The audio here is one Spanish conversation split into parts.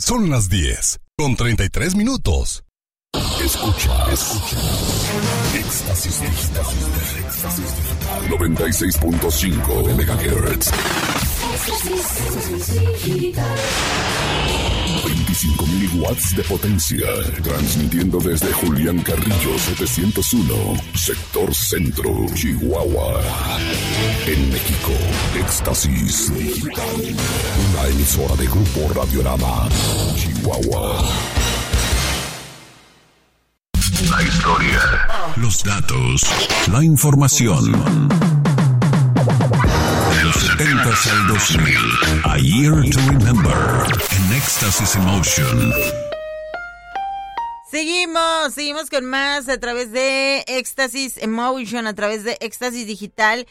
Son las 10:33. Escucha. Éxtasis Digital. 96.5 MHz. 25,000 watts de potencia. Transmitiendo desde Julián Carrillo 701, sector centro, Chihuahua. En México, Éxtasis Digital. Una emisora de Grupo Radiorama, Chihuahua. La historia, los datos, la información. De los 70s al 2000, A Year to Remember, en Éxtasis Emotion. Seguimos con más a través de Éxtasis Emotion, a través de Éxtasis Digital.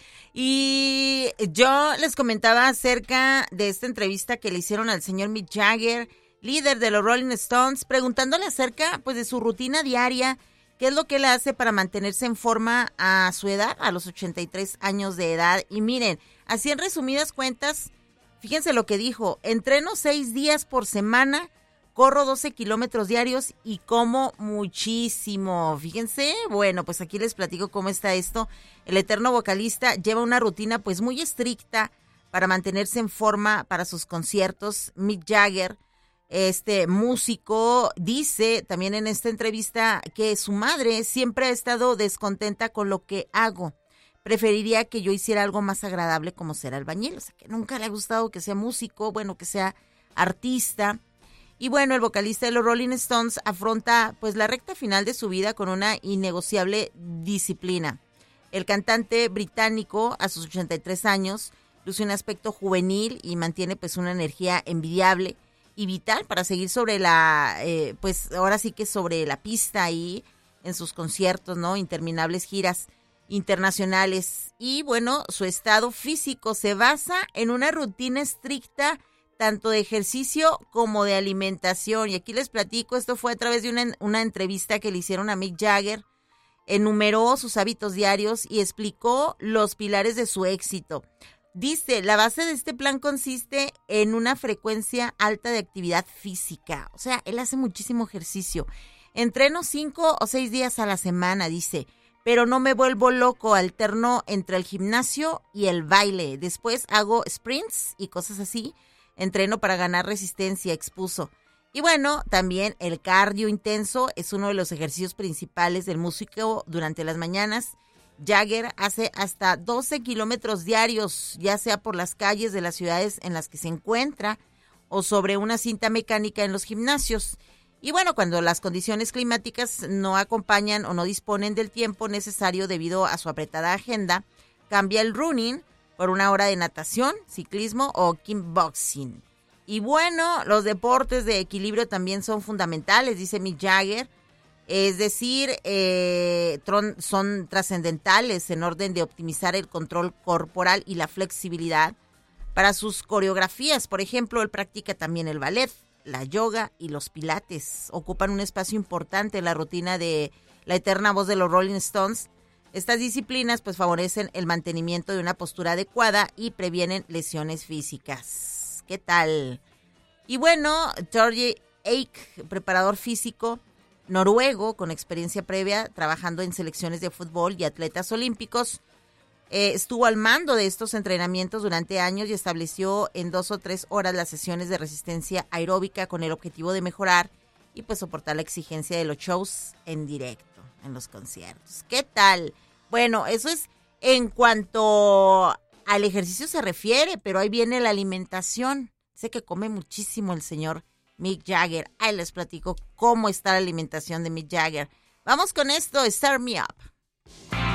Y yo les comentaba acerca de esta entrevista que le hicieron al señor Mick Jagger, líder de los Rolling Stones, preguntándole acerca pues de su rutina diaria, qué es lo que él hace para mantenerse en forma a su edad, a los 83 años de edad. Y miren, así en resumidas cuentas, fíjense lo que dijo: entreno 6 días por semana, corro 12 kilómetros diarios y como muchísimo. Fíjense, bueno, pues aquí les platico cómo está esto. El eterno vocalista lleva una rutina pues muy estricta para mantenerse en forma para sus conciertos. Mick Jagger, este músico, dice también en esta entrevista que su madre siempre ha estado descontenta con lo que hago. Preferiría que yo hiciera algo más agradable como ser albañil. O sea, que nunca le ha gustado que sea músico, bueno, que sea artista. Y bueno, el vocalista de los Rolling Stones afronta pues la recta final de su vida con una innegociable disciplina. El cantante británico, a sus 83 años, luce un aspecto juvenil y mantiene pues una energía envidiable y vital para seguir sobre la, pues ahora sí que sobre la pista ahí en sus conciertos, ¿no? Interminables giras internacionales. Y bueno, su estado físico se basa en una rutina estricta tanto de ejercicio como de alimentación. Y aquí les platico, esto fue a través de una entrevista que le hicieron a Mick Jagger. Enumeró sus hábitos diarios y explicó los pilares de su éxito. Dice, la base de este plan consiste en una frecuencia alta de actividad física. O sea, él hace muchísimo ejercicio. Entreno 5 o 6 días a la semana, dice, pero no me vuelvo loco, alterno entre el gimnasio y el baile. Después hago sprints y cosas así. Entreno para ganar resistencia, expuso. Y bueno, también el cardio intenso es uno de los ejercicios principales del músico durante las mañanas. Jagger hace hasta 12 kilómetros diarios, ya sea por las calles de las ciudades en las que se encuentra o sobre una cinta mecánica en los gimnasios. Y bueno, cuando las condiciones climáticas no acompañan o no disponen del tiempo necesario debido a su apretada agenda, cambia el running por una hora de natación, ciclismo o kickboxing. Y bueno, los deportes de equilibrio también son fundamentales, dice Mick Jagger. Es decir, son trascendentales en orden de optimizar el control corporal y la flexibilidad para sus coreografías. Por ejemplo, él practica también el ballet, la yoga y los pilates. Ocupan un espacio importante en la rutina de la eterna voz de los Rolling Stones. Estas disciplinas pues favorecen el mantenimiento de una postura adecuada y previenen lesiones físicas. ¿Qué tal? Y bueno, Torje Eik, preparador físico noruego con experiencia previa trabajando en selecciones de fútbol y atletas olímpicos, estuvo al mando de estos entrenamientos durante años y estableció en 2 o 3 horas las sesiones de resistencia aeróbica con el objetivo de mejorar y pues soportar la exigencia de los shows en directo, en los conciertos. ¿Qué tal? Bueno, eso es en cuanto al ejercicio se refiere, pero ahí viene la alimentación. Sé que come muchísimo el señor Mick Jagger. Ahí les platico cómo está la alimentación de Mick Jagger. Vamos con esto, Start Me Up.